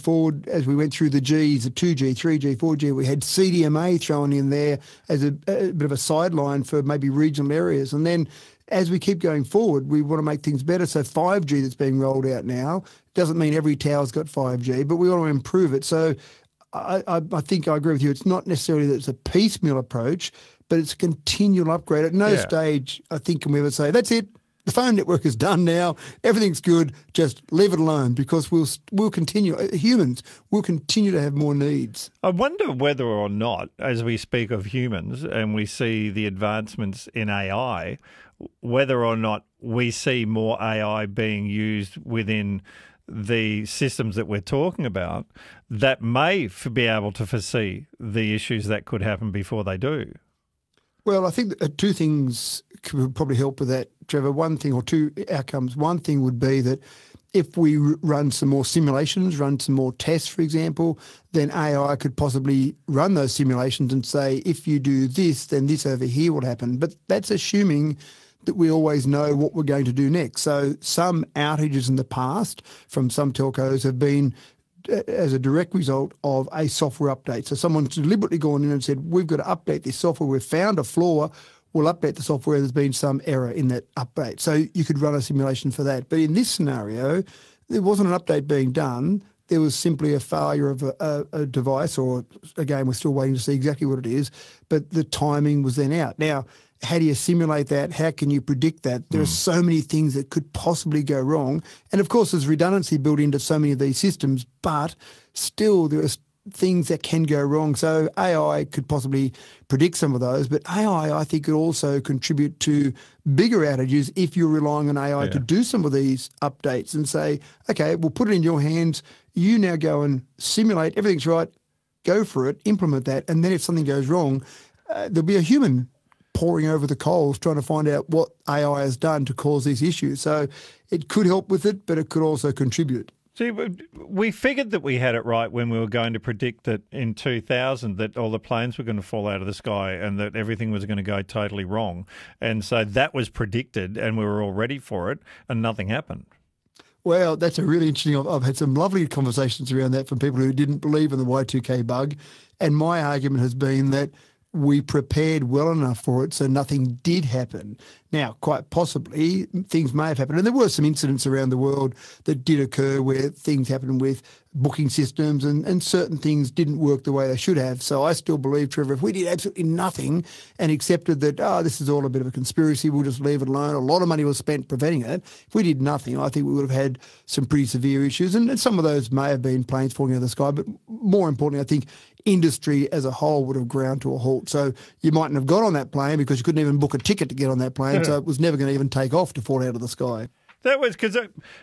forward, as we went through the Gs, the 2G, 3G, 4G, we had CDMA thrown in there as a bit of a sideline for maybe regional areas. And then as we keep going forward, we want to make things better. So 5G that's being rolled out now doesn't mean every tower's got 5G, but we want to improve it. So I think I agree with you. It's not necessarily that it's a piecemeal approach, but it's a continual upgrade. At no stage, I think, can we ever say, that's it, the phone network is done now, everything's good, just leave it alone, because we'll continue, humans will continue to have more needs. I wonder whether or not, as we speak of humans and we see the advancements in AI, whether or not we see more AI being used within the systems that we're talking about that may be able to foresee the issues that could happen before they do. Well, I think that two things could probably help with that, Trevor. One thing, or two outcomes. One thing would be that if we run some more simulations, run some more tests, for example, then AI could possibly run those simulations and say, if you do this, then this over here will happen. But that's assuming that we always know what we're going to do next. So some outages in the past from some telcos have been as a direct result of a software update. So someone's deliberately gone in and said, we've got to update this software. We've found a flaw. We'll update the software. There's been some error in that update. So you could run a simulation for that. But in this scenario, there wasn't an update being done. There was simply a failure of a device, or again, we're still waiting to see exactly what it is, but the timing was then out. Now, how do you simulate that? How can you predict that? There are so many things that could possibly go wrong. And of course, there's redundancy built into so many of these systems, but still there are things that can go wrong. So AI could possibly predict some of those, but AI, I think, could also contribute to bigger outages if you're relying on AI to do some of these updates and say, okay, we'll put it in your hands. You now go and simulate, everything's right, go for it, implement that. And then if something goes wrong, there'll be a human pouring over the coals trying to find out what AI has done to cause these issues. So it could help with it, but it could also contribute. See, we figured that we had it right when we were going to predict that in 2000 that all the planes were going to fall out of the sky and that everything was going to go totally wrong. And so that was predicted and we were all ready for it and nothing happened. Well, that's a really interesting. I've had some lovely conversations around that from people who didn't believe in the Y2K bug. And my argument has been that we prepared well enough for it so nothing did happen. Now, quite possibly, things may have happened. And there were some incidents around the world that did occur where things happened with booking systems and certain things didn't work the way they should have. So I still believe, Trevor, if we did absolutely nothing and accepted that, this is all a bit of a conspiracy, we'll just leave it alone, a lot of money was spent preventing it. If we did nothing, I think we would have had some pretty severe issues. And some of those may have been planes falling out of the sky. But more importantly, I think industry as a whole would have ground to a halt. So you mightn't have got on that plane because you couldn't even book a ticket to get on that plane. So it was never going to even take off to fall out of the sky. That was because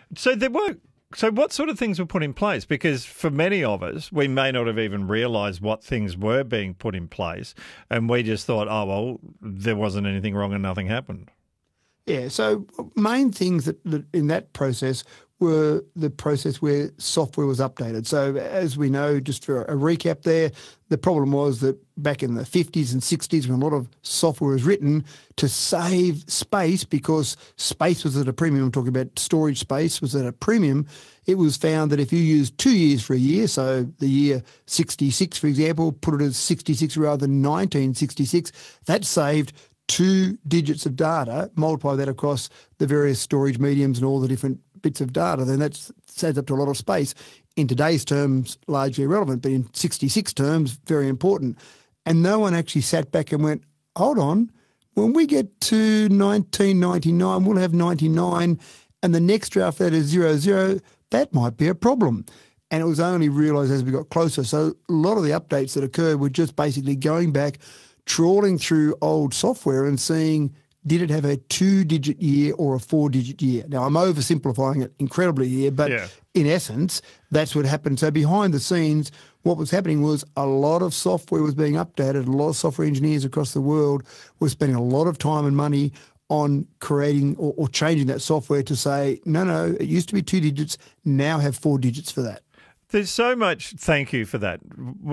So what sort of things were put in place? Because for many of us, we may not have even realised what things were being put in place, and we just thought, oh, well, there wasn't anything wrong and nothing happened. Yeah, so main things that in that process were the process where software was updated. So as we know, just for a recap there, the problem was that back in the 50s and 60s when a lot of software was written to save space, because space was at a premium, I'm talking about storage space was at a premium, it was found that if you used 2 years for a year, so the year 66, for example, put it as 66 rather than 1966, that saved 2 digits of data, multiply that across the various storage mediums and all the different bits of data, then that adds up to a lot of space. In today's terms, largely irrelevant, but in 66 terms, very important. And no one actually sat back and went, hold on, when we get to 1999, we'll have 99, and the next draft that is 00, that might be a problem. And it was only realised as we got closer. So a lot of the updates that occurred were just basically going back, trawling through old software and seeing, did it have a 2-digit year or a 4-digit year? Now, I'm oversimplifying it incredibly here, but in essence, that's what happened. So behind the scenes, what was happening was a lot of software was being updated. A lot of software engineers across the world were spending a lot of time and money on creating or changing that software to say, no, it used to be 2 digits, now have 4 digits for that. There's so much. Thank you for that.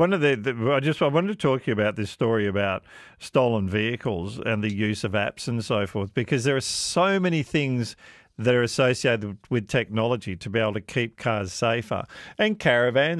I wanted to talk to you about this story about stolen vehicles and the use of apps and so forth, because there are so many things that are associated with technology to be able to keep cars safer and caravans